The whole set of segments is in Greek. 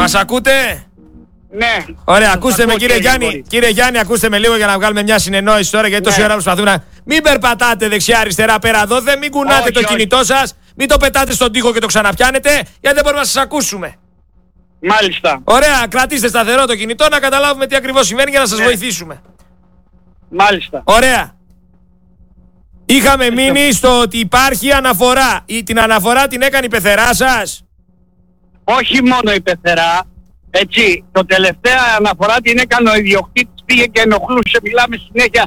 Μας ακούτε? Ναι. Ωραία, ακούστε με κύριε Γιάννη. Κύριε Γιάννη, ακούστε με λίγο για να βγάλουμε μια συνεννόηση τώρα, γιατί τόση ώρα προσπαθούμε να. Μην περπατάτε δεξιά-αριστερά πέρα εδώ, μην κουνάτε το κινητό σας, μην το πετάτε στον τοίχο και το ξαναπιάνετε, γιατί δεν μπορούμε να σας ακούσουμε. Μάλιστα. Ωραία, κρατήστε σταθερό το κινητό να καταλάβουμε τι ακριβώς συμβαίνει για να σας βοηθήσουμε. Μάλιστα. Ωραία. Είχαμε μείνει στο ότι υπάρχει αναφορά. Την αναφορά την έκανε η πεθερά σας? Όχι μόνο η πεθερά. Έτσι, το τελευταία αναφορά την έκανε ο ιδιοκτήτης, πήγε και ενοχλούσε, μιλάμε συνέχεια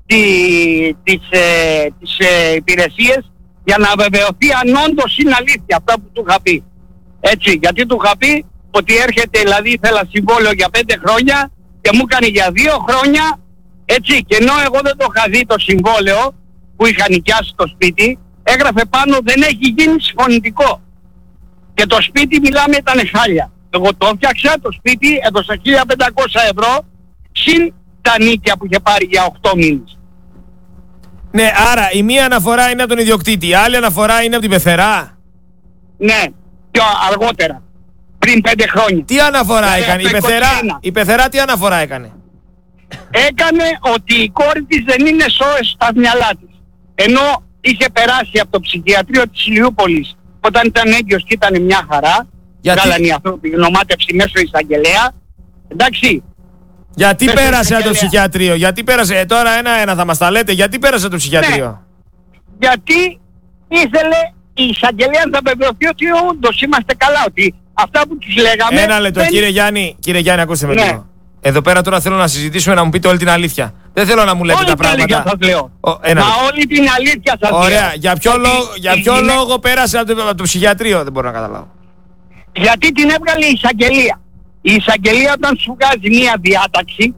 τις υπηρεσίες για να βεβαιωθεί αν όντως είναι αλήθεια αυτά που του είχα πει. Έτσι, γιατί του είχα πει ότι έρχεται, δηλαδή ήθελα συμβόλαιο για 5 χρόνια και μου έκανε για 2 χρόνια, έτσι, και ενώ εγώ δεν το είχα δει το συμβόλαιο που είχα νοικιάσει το σπίτι, έγραφε πάνω δεν έχει γίνει συμφωνητικό. Και το σπίτι, μιλάμε, ήταν χάλια. Εγώ το έφτιαξα, το σπίτι, έδωσα 1.500 ευρώ, συν τα νίκια που είχε πάρει για 8 μήνες. Ναι, άρα η μία αναφορά είναι από τον ιδιοκτήτη, η άλλη αναφορά είναι από την πεθερά. Ναι, πιο αργότερα, πριν 5 χρόνια. Τι αναφορά έκανε η πεθερά, τι αναφορά έκανε? Έκανε ότι η κόρη της δεν είναι σώες στα μυαλά της. Ενώ είχε περάσει από το ψυχιατρίο της Ηλιούπολης όταν ήταν έγκυος και ήταν μια χαρά. Βγάλανε οι άνθρωποι γνωμάτευση μέσω εισαγγελέα. Εντάξει. Γιατί πέρασε από το ψυχιατρίο, γιατί πέρασε, τώρα ένα-ένα θα μας τα λέτε, γιατί πέρασε από το ψυχιατρίο? Ναι. Γιατί ήθελε η εισαγγελέα να βεβαιωθεί ότι όντως είμαστε καλά, ότι αυτά που τις λέγαμε... Ένα λεπτό, κύριε Γιάννη, ακούστε με λίγο. Εδώ πέρα τώρα θέλω να συζητήσουμε, να μου πείτε όλη την αλήθεια. Δεν θέλω να μου λέτε όλη τα πράγματα. Σας λέω. Όλη την αλήθεια σας λέω. Ωραία, για ποιο λόγο πέρασε από το ψυχιατρίο, δεν μπορώ να καταλάβω. Γιατί την έβγαλε η εισαγγελία. Η εισαγγελία όταν σου βγάζει μία διάταξη...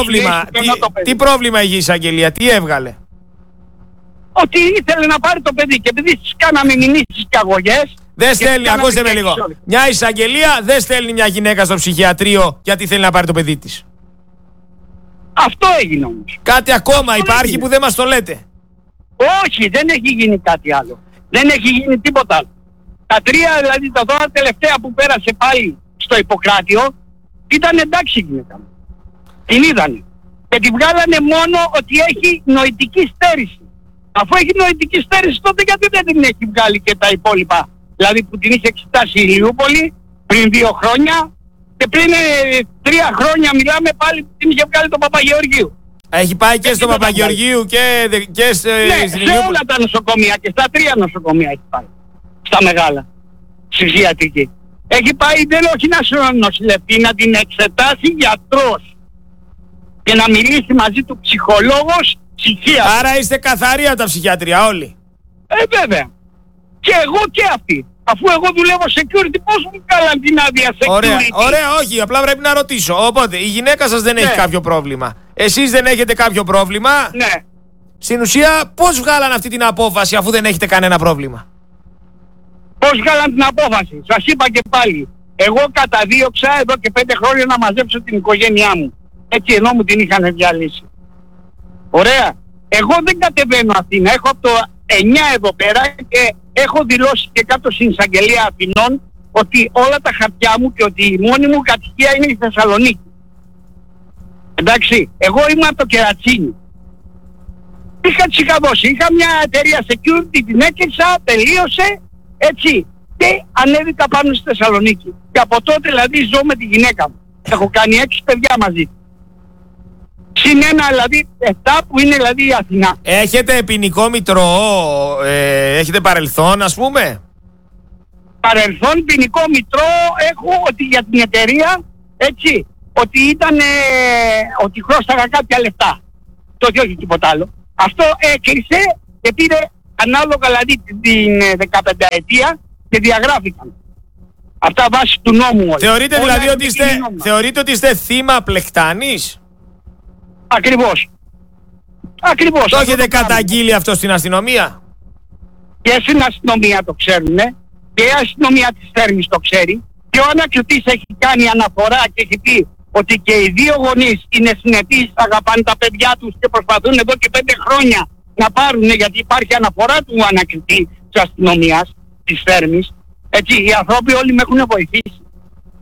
Τι πρόβλημα έχει η εισαγγελία, τι έβγαλε? Ότι ήθελε να πάρει το παιδί και επειδή τις κάναμε μηνύσεις και αγωγές... Δεν στέλνει, ακούστε με λίγο. Μια εισαγγελία δεν στέλνει μια γυναίκα στο ψυχιατρίο γιατί θέλει να πάρει το παιδί της. Αυτό έγινε όμως. Κάτι ακόμα υπάρχει που δεν μας το λέτε? Όχι, δεν έχει γίνει κάτι άλλο. Δεν έχει γίνει τίποτα άλλο. Τα 3, δηλαδή τα 2 τελευταία που πέρασε πάλι στο Ιπποκράτιο, ήταν εντάξει η γυναίκα μου. Την είδανε. Και τη βγάλανε μόνο ότι έχει νοητική στέρηση. Αφού έχει νοητική στέρηση, τότε γιατί δεν την έχει βγάλει και τα υπόλοιπα? Δηλαδή που την είχε εξετάσει η Ηλιούπολη πριν 2 χρόνια και πριν 3 χρόνια μιλάμε πάλι που την είχε βγάλει τον Παπαγεωργίου. Έχει πάει και στον Παπαγεωργίου και στην Ηλιούπολη. Σε όλα τα νοσοκομεία και στα 3 νοσοκομεία έχει πάει. Στα μεγάλα. Ψυχιατρική. Έχει πάει, δεν όχι να νοσηλευτεί, να την εξετάσει γιατρός και να μιλήσει μαζί του ψυχολόγος ψυχίατρος. Άρα είστε καθαροί από τα ψυχιατρία όλοι? Βέβαια. Και εγώ και αυτή. Αφού εγώ δουλεύω security, πώς μου κάλαν την άδεια security? Ωραία, όχι, απλά πρέπει να ρωτήσω. Οπότε η γυναίκα σας δεν έχει κάποιο πρόβλημα. Εσείς δεν έχετε κάποιο πρόβλημα. Ναι. Στην ουσία πώς βγάλαν αυτή την απόφαση αφού δεν έχετε κανένα πρόβλημα? Πώς βγάλαν την απόφαση? Σας είπα και πάλι. Εγώ καταδίωξα εδώ και 5 χρόνια να μαζέψω την οικογένειά μου. Έτσι, ενώ μου την είχαν διαλύσει. Ωραία. Εγώ δεν κατεβαίνω Αθήνα. Έχω από το 9 εδώ πέρα και έχω δηλώσει και κάτω στην εισαγγελία Αθηνών ότι όλα τα χαρτιά μου και ότι η μόνη μου κατοικία είναι η Θεσσαλονίκη. Εντάξει. Εγώ είμαι από το Κερατσίνι. Τι είχα δώσει? Είχα μια εταιρεία security, την έκλεισα, τελείωσε. Έτσι, και ανέβηκα πάνω στη Θεσσαλονίκη. Και από τότε δηλαδή ζω με τη γυναίκα μου. Έχω κάνει 6 παιδιά μαζί. Συν ένα δηλαδή 7 που είναι δηλαδή η Αθηνά. Έχετε ποινικό μητρό, έχετε παρελθόν ας πούμε? Παρελθόν ποινικό μητρό έχω ότι για την εταιρεία, έτσι, ότι ήταν, ότι χρώσταγα κάποια λεφτά. Τότε όχι τίποτα άλλο. Αυτό έκλεισε και πήρε ανάλογα δηλαδή την 15 ετία και διαγράφηκαν. Αυτά βάσει του νόμου όλα. Θεωρείτε δηλαδή ότι είστε θύμα πλεκτάνης? Ακριβώς. Ακριβώς. Το έχετε καταγγείλει αυτό στην αστυνομία? Και στην αστυνομία το ξέρουν, και η αστυνομία της Θέρμης το ξέρει, και ο ανακριτής έχει κάνει αναφορά και έχει πει ότι και οι 2 γονείς είναι συνετοί, αγαπάνε τα παιδιά τους και προσπαθούν εδώ και 5 χρόνια να πάρουν, γιατί υπάρχει αναφορά του ανακριτή της αστυνομίας της Θέρμης. Έτσι, οι άνθρωποι όλοι με έχουν βοηθήσει.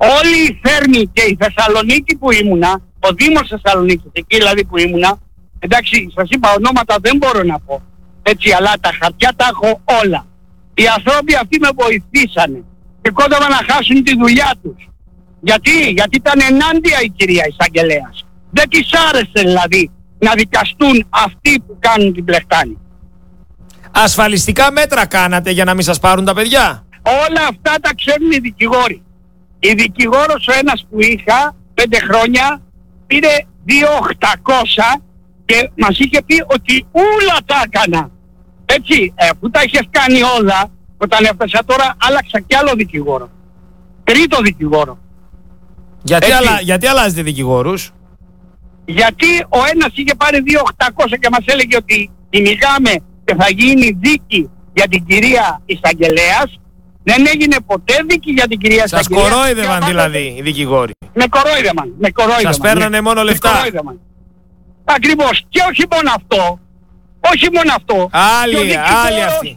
Όλη η Θέρμη και η Θεσσαλονίκη που ήμουνα, ο Δήμος Θεσσαλονίκης, εκεί δηλαδή που ήμουνα, εντάξει, σας είπα ονόματα δεν μπορώ να πω, έτσι, αλλά τα χαρτιά τα έχω όλα. Οι άνθρωποι αυτοί με βοηθήσανε και κόντευαν να χάσουν τη δουλειά τους. Γιατί ήταν ενάντια η κυρία εισαγγελέας. Δεν της άρεσε δηλαδή να δικαστούν αυτοί που κάνουν την πλεχτάνη. Ασφαλιστικά μέτρα κάνατε για να μην σας πάρουν τα παιδιά? Όλα αυτά τα ξέρουν οι δικηγόροι. Η δικηγόρος ο ένας που είχα 5 χρόνια πήρε 2.800 και μας είχε πει ότι όλα τα έκανα. Έτσι, που τα είχες κάνει όλα, όταν έφτασα τώρα άλλαξα κι άλλο δικηγόρο. Τρίτο δικηγόρο. Γιατί αλλάζετε δικηγόρους? Γιατί ο ένας είχε πάρει 2.800 και μας έλεγε ότι κυνηγάμε και θα γίνει δίκη για την κυρία εισαγγελέας. Δεν έγινε ποτέ δίκη για την κυρία εισαγγελέα. Σας κορόιδευαν δηλαδή οι δικηγόροι? Με κορόιδευαν. Σας παίρνανε μόνο λεφτά? Ακριβώς. Και όχι μόνο αυτό. Όχι μόνο αυτό. Άλλη αυτή.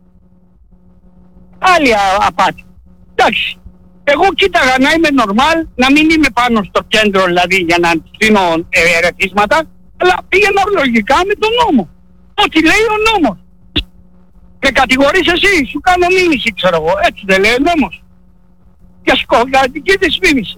Άλλη απάτη. Εντάξει. Εγώ κοίταγα να είμαι normal, να μην είμαι πάνω στο κέντρο δηλαδή για να στείλω ερεθίσματα, αλλά πήγαινα λογικά με τον νόμο. Ό,τι λέει ο νόμος. Και κατηγορείς εσύ, σου κάνω μήνυση, ξέρω εγώ. Έτσι δεν λέει ο νόμος. Και σκογατική της μήνυση.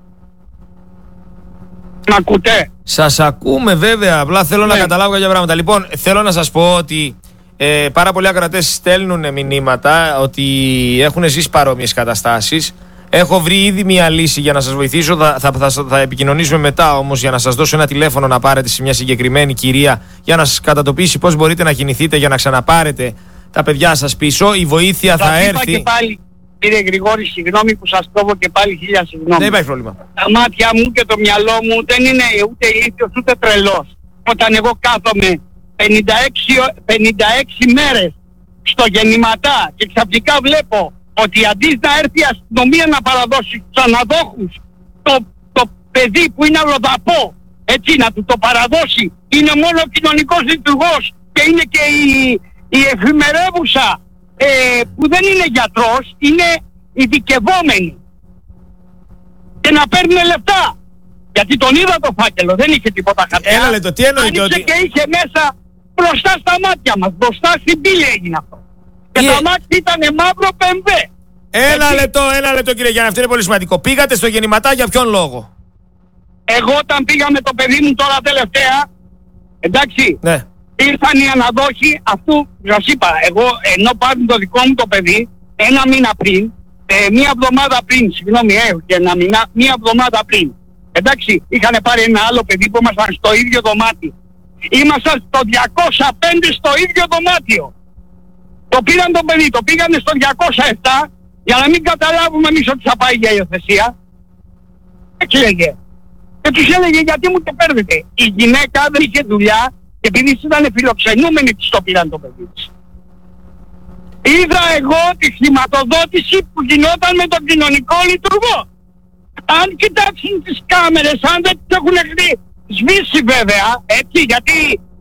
Μ' ακούτε? Σας ακούμε βέβαια, απλά θέλω να καταλάβω κάποια πράγματα. Λοιπόν, θέλω να σας πω ότι πάρα πολλοί ακροατές στέλνουν μηνύματα ότι έχουν ζήσει παρόμοιες καταστάσεις. Έχω βρει ήδη μια λύση για να σας βοηθήσω. Θα επικοινωνήσουμε μετά όμως για να σας δώσω ένα τηλέφωνο να πάρετε σε μια συγκεκριμένη κυρία για να σας κατατοπίσει πώς μπορείτε να κινηθείτε για να ξαναπάρετε τα παιδιά σας πίσω. Η βοήθεια θα έρθει. Και πάλι, κύριε Γρηγόρη, συγγνώμη που σας κόβω και πάλι χίλια συγγνώμη. Δεν υπάρχει πρόβλημα. Τα μάτια μου και το μυαλό μου δεν είναι ούτε ηλίθιος ούτε τρελός. Όταν εγώ κάθομαι 56 μέρες στο γεννηματά και ξαφνικά βλέπω ότι αντί να έρθει η αστυνομία να παραδώσει τους αναδόχους το παιδί που είναι αλλοδαπό, έτσι να του το παραδώσει, είναι μόνο ο κοινωνικός λειτουργός και είναι και η εφημερεύουσα που δεν είναι γιατρός, είναι ειδικευόμενη και να παίρνουν λεφτά. Γιατί τον είδα το φάκελο, δεν είχε τίποτα χαρτιά. Ένα λεπτό, τι εννοείται? Άνοιξε και είχε μέσα μπροστά στα μάτια μας, μπροστά στην πύλη έγινε αυτό. Και τα μάτια ήταν μαύρο πεμβέ. Ένα λεπτό κύριε Γιάννη, αυτό είναι πολύ σημαντικό. Πήγατε στο γεννηματά για ποιον λόγο? Εγώ όταν πήγα με το παιδί μου τώρα τελευταία, εντάξει, ναι, ήρθαν οι αναδόχοι αυτού, σας είπα, εγώ ενώ πάρουν το δικό μου το παιδί, ένα μήνα πριν, μία εβδομάδα πριν, συγγνώμη, και ένα μήνα, μία εβδομάδα πριν. Εντάξει, είχαν πάρει ένα άλλο παιδί που ήμασταν στο ίδιο δωμάτιο. Ήμασταν στο 205 στο ίδιο δωμάτιο. Το πήραν το παιδί, το πήγανε στο 207 για να μην καταλάβουμε εμείς ότι θα πάει για υιοθεσία. Έτσι λέγε. Και τους έλεγε γιατί μου το παίρνετε. Η γυναίκα δεν είχε δουλειά και επειδή ήταν φιλοξενούμενοι της το πήραν το παιδί της. Είδα εγώ τη χρηματοδότηση που γινόταν με τον κοινωνικό λειτουργό. Αν κοιτάξουν τις κάμερες, αν δεν τις έχουν σβήσει βέβαια, έτσι, γιατί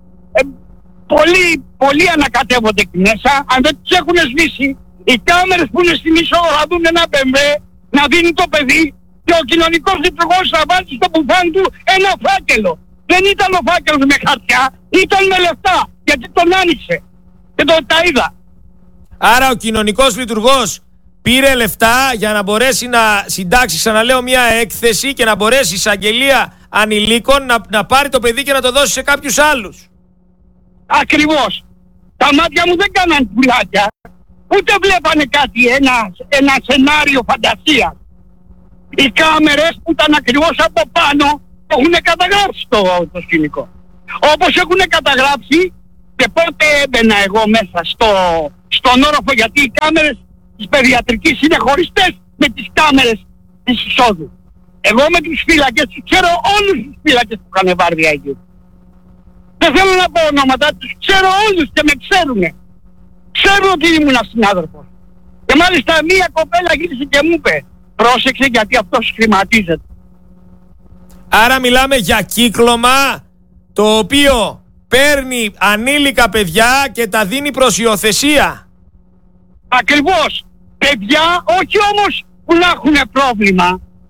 πολλοί ανακατεύονται εκεί μέσα, αν δεν τις έχουν σβήσει, οι κάμερες που είναι στην είσοδο θα δουν ένα BMW να δίνει το παιδί και ο κοινωνικός λειτουργός θα βάζει στο μπουφάν του ένα φάκελο. Δεν ήταν ο φάκελος με χαρτιά, ήταν με λεφτά, γιατί τον άνοιξε και τα είδα. Άρα ο κοινωνικός λειτουργός πήρε λεφτά για να μπορέσει να συντάξει, ξαναλέω, μια έκθεση και να μπορέσει η εισαγγελία ανηλίκων να πάρει το παιδί και να το δώσει σε κάποιους άλλους. Ακριβώς. Τα μάτια μου δεν κάναν πουλάκια, ούτε βλέπανε κάτι, ένα σενάριο φαντασίας. Οι κάμερες που ήταν ακριβώς από πάνω έχουν καταγράψει το σκηνικό. Όπως έχουν καταγράψει και πότε έμπαινα εγώ μέσα στον όροφο, γιατί οι κάμερες της παιδιατρικής είναι χωριστές με τις κάμερες της εισόδου. Εγώ με τους φύλακες, ξέρω όλους τους φύλακες που είχαν βάρδια εκεί. Δεν θέλω να πω ονόματα, τους ξέρω όλους και με ξέρουνε. Ξέρουν ότι ήμουν συνάδελφος. Και μάλιστα μία κοπέλα γύρισε και μου είπε, πρόσεξε γιατί αυτός χρηματίζεται. Άρα μιλάμε για κύκλωμα το οποίο παίρνει ανήλικα παιδιά και τα δίνει προς υιοθεσία. Ακριβώς. Παιδιά, όχι όμως που να έχουν πρόβλημα,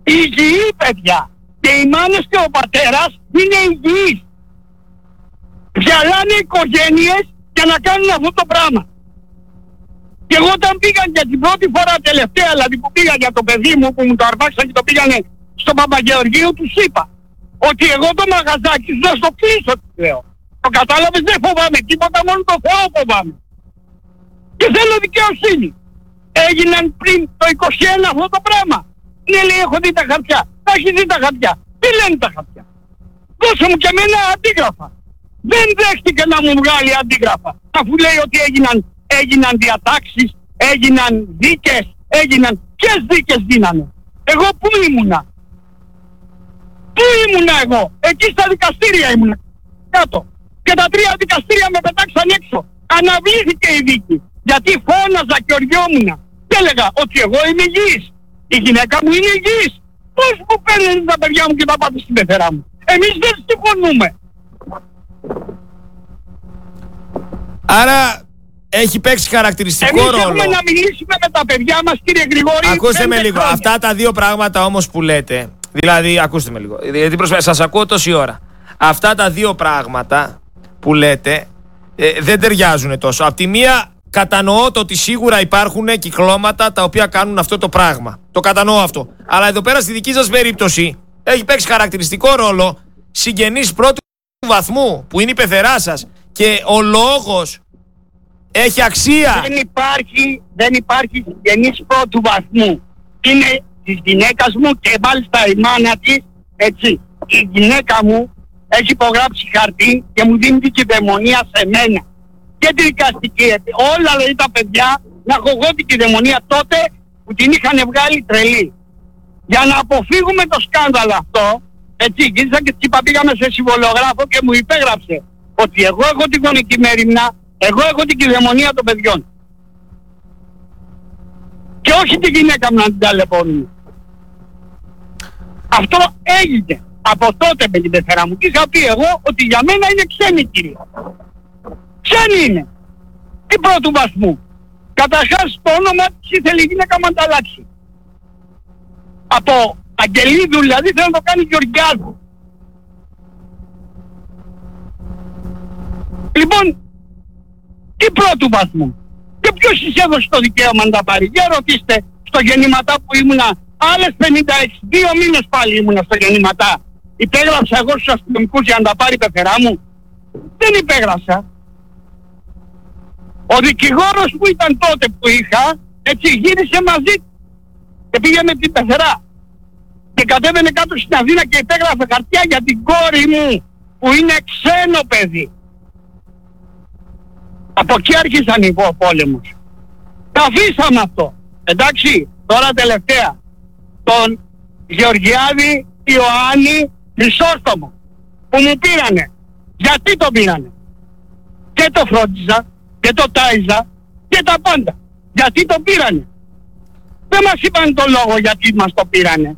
Υγιή παιδιά. Και οι μάνες και ο πατέρας είναι υγιείς. Διαλάνε οικογένειες για να κάνουν αυτό το πράγμα. Και εγώ όταν πήγαν για την πρώτη φορά τελευταία, δηλαδή που πήγαν για το παιδί μου που μου το αρπάξαν και το πήγανε στον Παπαγεωργίου, τους είπα ότι εγώ το μαγαζάκι σου θα στο κλείσω, του λέω. Το κατάλαβες, δεν φοβάμαι τίποτα, μόνο το Θεό φοβάμαι. Και θέλω δικαιοσύνη. Έγιναν πριν το 21 αυτό το πράγμα. Ναι, λέει, έχω δει τα χαρτιά. Τα έχει δει τα χαρτιά. Τι λένε τα χαρτιά? Δώσε μου και εμένα αντίγραφα. Δεν δέχτηκε να μου βγάλει αντίγραφα. Αφού λέει ότι έγιναν διατάξεις, έγιναν δίκες, Ποιες δίκες δίνανε? Εγώ πού ήμουνα? Πού ήμουνα εγώ? Εκεί στα δικαστήρια ήμουνα. Κάτω. Και τα 3 δικαστήρια με πετάξαν έξω. Αναβλήθηκε η δίκη. Γιατί φώναζα και οριόμουνα. Και έλεγα ότι εγώ είμαι υγιής. Η γυναίκα μου είναι υγιής. Πώς μου παίρνουν τα παιδιά μου και τα πάτε στην πεθερά μου? Εμείς δεν συμφωνούμε. Άρα έχει παίξει χαρακτηριστικό ρόλο. Εμείς έχουμε να μιλήσουμε με τα παιδιά μας, κύριε Γρηγόρη. Ακούστε με λίγο. Χρόνια. Αυτά τα δύο πράγματα όμως που λέτε, δηλαδή ακούστε με λίγο, γιατί σας ακούω τόση ώρα. Αυτά τα δύο πράγματα που λέτε δεν ταιριάζουν τόσο. Απ' τη μία κατανοώ το ότι σίγουρα υπάρχουν κυκλώματα τα οποία κάνουν αυτό το πράγμα. Το κατανοώ αυτό. Αλλά εδώ πέρα στη δική σας περίπτωση έχει παίξει χαρακτηριστικό ρόλο συγγενείς πρώτου βαθμού που είναι η πεθερά σας και ο λόγος έχει αξία. Δεν υπάρχει συγγενής πρώτου βαθμού. Είναι της γυναίκας μου και μάλιστα η μάνα της, έτσι. Η γυναίκα μου έχει υπογράψει χαρτί και μου δίνει την κυδαιμονία σε μένα. Και τη δικαστική, όλα δηλαδή τα παιδιά, να έχω εγώ την κυδαιμονία τότε που την είχαν βγάλει τρελή. Για να αποφύγουμε το σκάνδαλο αυτό, έτσι, γύρισα και της είπα, πήγαμε σε συμβολογράφο και μου υπέγραψε ότι εγώ έχω την γονική μέριμνα, εγώ έχω την κυδαιμονία των παιδιών. Και όχι τη γυναίκα μου να την ταλαιπωρούμε. Αυτό έγινε από τότε με την πεθερά μου. Και είχα πει εγώ ότι για μένα είναι ξένη κυρία. Ξένη είναι. Τι πρώτου βαθμού? Καταρχάς το όνομα της ήθελε η γυναίκα μου να τα αλλάξει. Από Αγγελίδου δηλαδή θέλω να το κάνει Γεωργιάδου. Λοιπόν, τι πρώτου βαθμού? Και ποιος της έδωσε το δικαίωμα να τα πάρει? Για ρωτήστε στο γεννηματά που ήμουνα άλλες 56, 2 μήνες πάλι ήμουνα στο γεννηματά. Υπέγραψα εγώ στους αστυνομικούς για να τα πάρει η πεθερά μου? Δεν υπέγραψα. Ο δικηγόρος που ήταν τότε που είχα, έτσι, γύρισε μαζί και πήγε με την πεθερά. Και κατέβαινε κάτω στην Αθήνα και υπέγραφε χαρτιά για την κόρη μου που είναι ξένο παιδί. Από εκεί άρχισαν οι πόλεμος. Τα αφήσαμε αυτό. Εντάξει, τώρα τελευταία. Τον Γεωργιάδη Ιωάννη Χρυσόστομο που μου πήρανε. Γιατί το πήρανε? Και το φρόντιζα και το τάιζα και τα πάντα. Γιατί το πήρανε? Δεν μας είπαν το λόγο γιατί μας το πήρανε.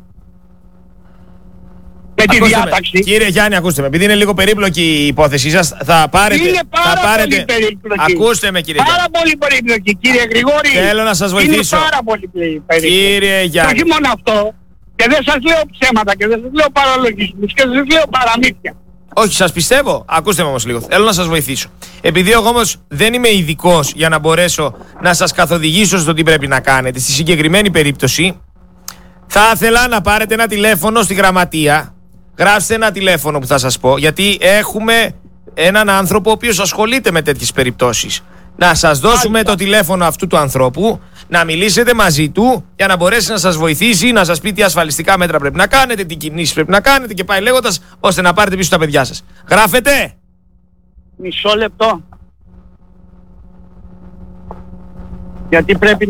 Με τη διάταξη. Κύριε Γιάννη, ακούστε με. Επειδή είναι λίγο περίπλοκη η υπόθεσή σας, θα πάρετε. Είναι πάρα πολύ περίπλοκη. Ακούστε με, κύριε Γιάννη. Πάρα πολύ περίπλοκη, κύριε Γρηγόρη. Θέλω να σας βοηθήσω. Είναι πάρα πολύ περίπλοκη. Κύριε Γιάννη. Όχι μόνο αυτό. Και δεν σας λέω ψέματα και δεν σας λέω παραλογισμούς και δεν σας λέω παραμύθια. Όχι, σας πιστεύω. Ακούστε με όμως λίγο. Θέλω να σας βοηθήσω. Επειδή εγώ όμως δεν είμαι ειδικός για να μπορέσω να σας καθοδηγήσω στο τι πρέπει να κάνετε, στη συγκεκριμένη περίπτωση, θα ήθελα να πάρετε ένα τηλέφωνο στη γραμματεία. Γράψτε ένα τηλέφωνο που θα σας πω, γιατί έχουμε έναν άνθρωπο ο οποίος ασχολείται με τέτοιες περιπτώσεις. Να σας δώσουμε το τηλέφωνο αυτού του ανθρώπου, να μιλήσετε μαζί του για να μπορέσει να σας βοηθήσει, να σας πει τι ασφαλιστικά μέτρα πρέπει να κάνετε, τι κινήσεις πρέπει να κάνετε και πάει λέγοντας, ώστε να πάρετε πίσω τα παιδιά σας. Γράφετε! Μισό λεπτό. Γιατί πρέπει